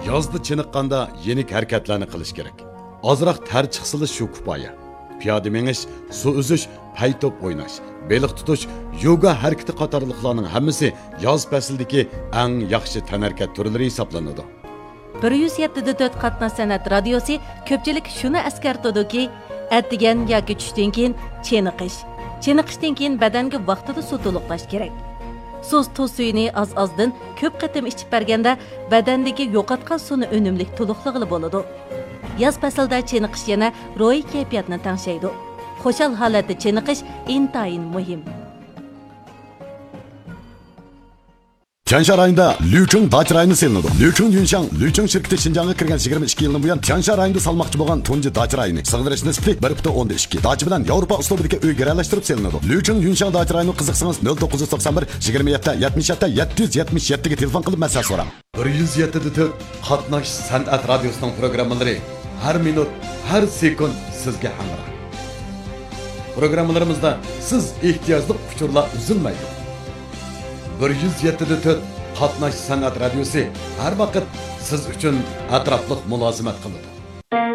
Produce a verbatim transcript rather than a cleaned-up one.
Yozda chiniqqanda yenik harakatlarni qilish kerak. Ozroq ter chiqsili shu kifoya. Piyoda menish, suv uzish, paytop o'ynash, beliq tutish, yoga harakati qatorliqlarning hammasi yoz faslidagi eng yaxshi tanarkat turlari hisoblanadi. bir yuz yetti nuqta to'rt qatnash san'at radiosi ko'pchilik shuni eskartadiki, atdigan yoki tushdan keyin chiniqish. Chiniqishdan keyin badanga vaqtida suv to'liqlash kerak. So'z tuz suyini az-azdan ko'p qatim ichib berganda badandagi yo'qotgan suvni unumli to'liqlig'i bo'ladi. Yoz faslida chiniqish yana ruhiy kayfiyatni tangshaydi. Xo'shal holatda chiniqish intayin muhim. Tianshan rayonida Lücheng dacha rayoni selinadi. Lücheng Yunshang, Lücheng shirkati Xinjiangga kirgan yigirma ikki yildan buyon Tianshan rayonida salmoqchi bo'lgan tunji dacha rayoni. Sig'dirish nisbati bir butun o'nda ikki. Dacha bilan Yevropa uslubidagi uy garalashtirib selinadi. Lücheng Yunshang dacha rayoni qiziqsangiz nol to'qqiz yuz to'qson bir yigirma yetti yetmish yetti yetti yuz yetmish yetti ga telefon qilib maslahat so'rang. bir yuz yetti nuqta to'rt Qatnash san'at radiosining programmalari har minut, har sekund sizga hamroh. Programmalarimizda siz ehtiyojli uchurlar uzilmaydi. bir yuz yetti nuqta to'rt Qatnash san'at radiosi har vaqt siz uchun atrofliq mulozimat qiladi.